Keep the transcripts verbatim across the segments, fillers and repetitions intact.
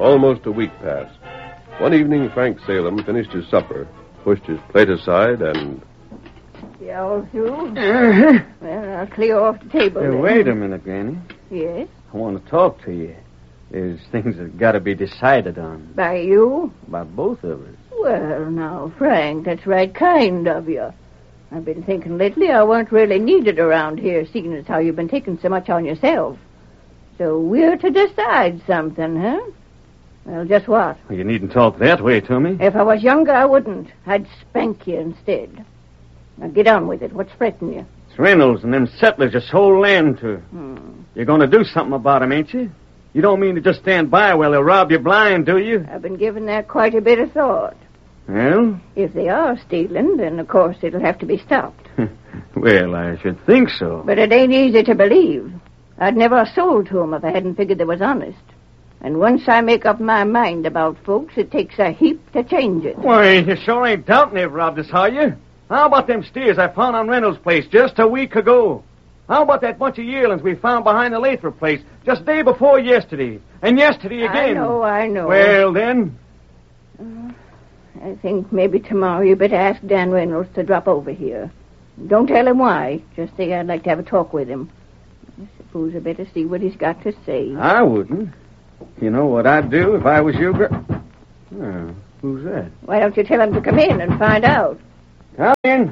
Almost a week passed. One evening, Frank Salem finished his supper, pushed his plate aside, and... You all through? Uh-huh. Well, I'll clear off the table. Hey, then. wait a minute, Granny. Yes? I want to talk to you. There's things that got to be decided on. By you? By both of us. Well, now, Frank, that's right kind of you. I've been thinking lately I weren't really needed around here, seeing as how you've been taking so much on yourself. So we're to decide something, huh? Well, just what? Well, you needn't talk that way to me. If I was younger, I wouldn't. I'd spank you instead. Now, get on with it. What's fretting you? It's Reynolds and them settlers you sold land to. Hmm. You're going to do something about them, ain't you? You don't mean to just stand by while they'll rob you blind, do you? I've been giving that quite a bit of thought. Well? If they are stealing, then, of course, it'll have to be stopped. Well, I should think so. But it ain't easy to believe. I'd never have sold to 'em if I hadn't figured they was honest. And once I make up my mind about folks, it takes a heap to change it. Why, you sure ain't doubting they've robbed us, are you? How about them steers I found on Reynolds' place just a week ago? How about that bunch of yearlings we found behind the Lathrop place just day before yesterday? And yesterday again. I know, I know. Well, then... Uh, I think maybe tomorrow you better ask Dan Reynolds to drop over here. Don't tell him why. Just say I'd like to have a talk with him. I suppose I better see what he's got to say. I wouldn't. You know what I'd do if I was you, girl? Oh, who's that? Why don't you tell him to come in and find out? Come in.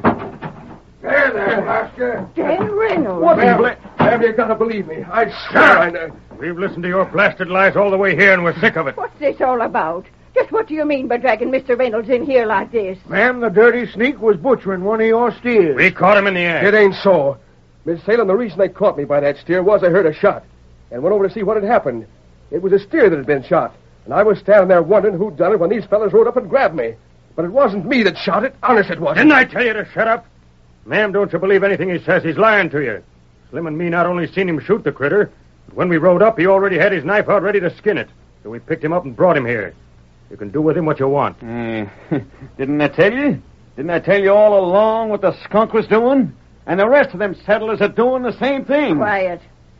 There, there, Alaska. Dan Reynolds. What ma'am, ma'am, you gotta believe me. I swear I know. We've listened to your blasted lies all the way here, and we're sick of it. What's this all about? Just what do you mean by dragging Mister Reynolds in here like this? Ma'am, the dirty sneak was butchering one of your steers. We caught him in the act. It ain't so. Miss Salem, the reason they caught me by that steer was I heard a shot and went over to see what had happened. It was a steer that had been shot, and I was standing there wondering who'd done it when these fellas rode up and grabbed me. But it wasn't me that shot it. Honest, it wasn't. Didn't I tell you to shut up? Ma'am, don't you believe anything he says. He's lying to you. Slim and me not only seen him shoot the critter, but when we rode up, he already had his knife out ready to skin it. So we picked him up and brought him here. You can do with him what you want. Uh, didn't I tell you? Didn't I tell you all along what the skunk was doing? And the rest of them settlers are doing the same thing. Quiet.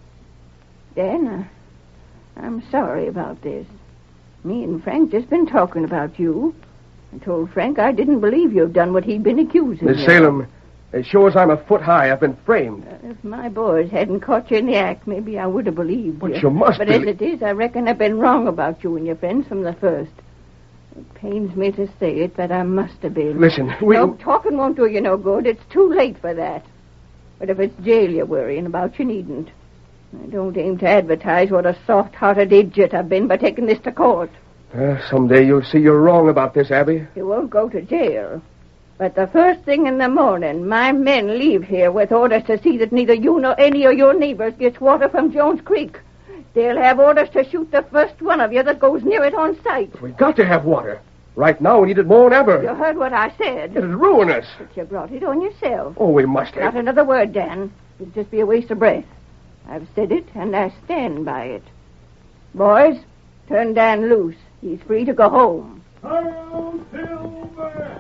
Dan, uh, I'm sorry about this. Me and Frank just been talking about you. I told Frank I didn't believe you'd done what he'd been accusing Miss you. Salem, as sure as I'm a foot high, I've been framed. Uh, if my boys hadn't caught you in the act, maybe I would have believed But you. you must But be- as it is, I reckon I've been wrong about you and your friends from the first. It pains me to say it, but I must have been. Listen, we... No, talking won't do you no good. It's too late for that. But if it's jail you're worrying about, you needn't. I don't aim to advertise what a soft-hearted idiot I've been by taking this to court. Uh, someday you'll see you're wrong about this, Abby. You won't go to jail. But the first thing in the morning, my men leave here with orders to see that neither you nor any of your neighbors gets water from Jones Creek. They'll have orders to shoot the first one of you that goes near it on sight. We've got to have water. Right now we need it more than ever. You heard what I said. It'll ruin us. But you brought it on yourself. Oh, we must Not have... another word, Dan. It'll just be a waste of breath. I've said it, and I stand by it. Boys, turn Dan loose. He's free to go home. Hail, Silver!